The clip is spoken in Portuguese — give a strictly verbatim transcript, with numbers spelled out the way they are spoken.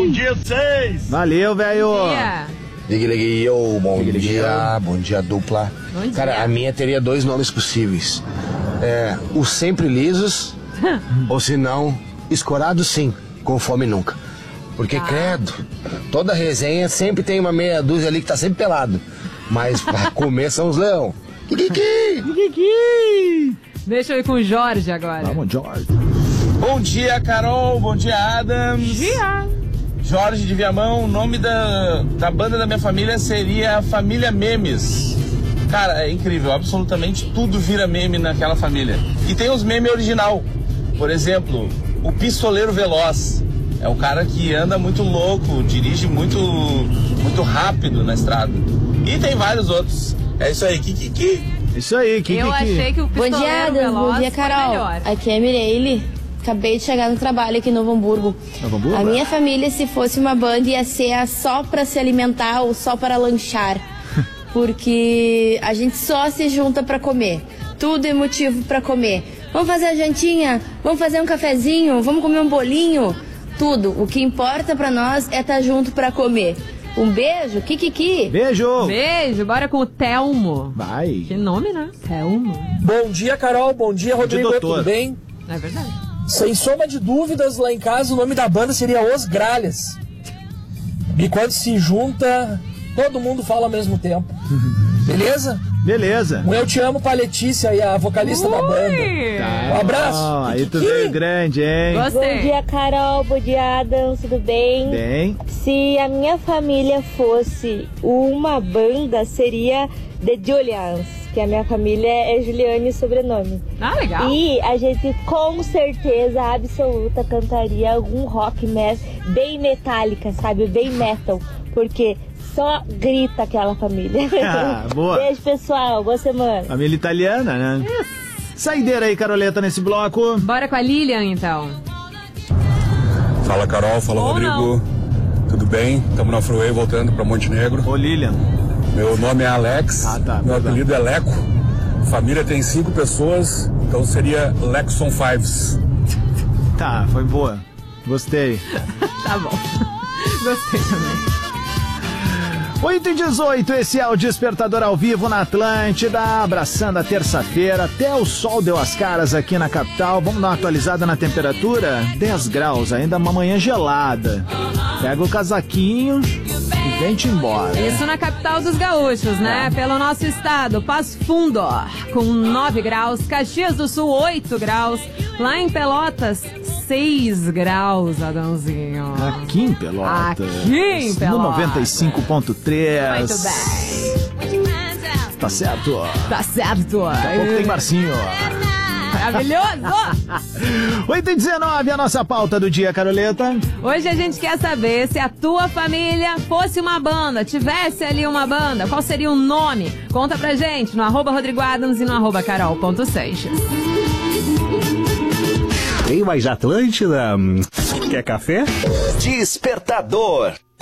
Bom dia, vocês! Valeu, velho! Ligue, eu, bom Ligue, ligue, dia, bom dia dupla. Bom dia. Cara, a minha teria dois nomes possíveis. É, os sempre lisos, ou se não, escorado sim, com fome nunca. Porque, ah. credo, toda resenha sempre tem uma meia dúzia ali que tá sempre pelado. Mas pra comer são os leão. Kikiki! Kikiki! Deixa eu ir com o Jorge agora. Vamos, Jorge. Bom dia, Carol. Bom dia, Adams. Bom dia. Jorge de Viamão. O nome da, da banda da minha família seria Família Memes. Cara, é incrível. Absolutamente tudo vira meme naquela família. E tem os memes original. Por exemplo, o Pistoleiro Veloz. É o cara que anda muito louco, dirige muito, muito rápido na estrada. E tem vários outros. É isso aí, Kikiki. Isso aí, Kikiki. Eu achei que o Pistoleiro Bom dia, Adam. Veloz Bom dia, Carol. melhor. Aqui é a Mireille. Acabei de chegar no trabalho aqui em Novo Hamburgo. Novo Hamburgo? A minha família, se fosse uma banda, ia ser só pra se alimentar ou só para lanchar. Porque a gente só se junta pra comer. Tudo é motivo pra comer. Vamos fazer a jantinha? Vamos fazer um cafezinho? Vamos comer um bolinho? Tudo. O que importa pra nós é estar junto pra comer. Um beijo, Kikiki. Beijo. Beijo, bora com o Telmo. Vai. Que nome, né? Telmo. Bom dia, Carol. Bom dia, Rodrigo. Bom dia, tudo bem? É verdade. Sem soma de dúvidas, lá em casa o nome da banda seria Os Gralhas. E quando se junta, todo mundo fala ao mesmo tempo. Beleza? Beleza. Um eu te amo pra Letícia e a vocalista Ui. da banda. Tá. Um abraço. Oh, aí tu Kikiki. veio grande, hein? Gostei. Bom dia, Carol. Bom dia, Adams. Tudo bem? Bem. Se a minha família fosse uma banda, seria The Julians, que a minha família é Juliane sobrenome. Ah, legal. E a gente com certeza absoluta cantaria algum rock me- bem metálica, sabe? Bem metal. Porque só grita aquela família. Ah, boa. Beijo, pessoal. Boa semana. Família italiana, né? Isso. Saideira aí, Caroleta, nesse bloco. Bora com a Lilian, então. Fala, Carol. Fala, Ou Rodrigo. não. Tudo bem? Estamos na Freeway voltando para Montenegro. Ô, Lilian. Meu nome é Alex. Ah, tá. Meu Perdão. apelido é Leco. Família tem cinco pessoas, então seria Lexon Fives. Tá, foi boa. Gostei. Tá bom. Gostei também. oito e dezoito, esse é o Despertador ao vivo na Atlântida, abraçando a terça-feira, até o sol deu as caras aqui na capital. Vamos dar uma atualizada na temperatura? dez graus, ainda uma manhã gelada. Pega o casaquinho e vem-te embora. Isso na capital dos gaúchos, né? Pelo nosso estado, Passo Fundo, com nove graus, Caxias do Sul, oito graus, lá em Pelotas, seis graus, Adãozinho. Aqui em Pelotas. Aqui em Pelotas. No noventa e cinco ponto três. Muito bem. Tá certo? Tá certo. Daqui a pouco tem Marcinho. Maravilhoso! oito e dezenove, a nossa pauta do dia, Caroleta. Hoje a gente quer saber se a tua família fosse uma banda, tivesse ali uma banda, qual seria o nome? Conta pra gente no arroba Rodrigo Adams e no arroba Carol ponto Seixas. Tem mais Atlântida? Quer café? Despertador.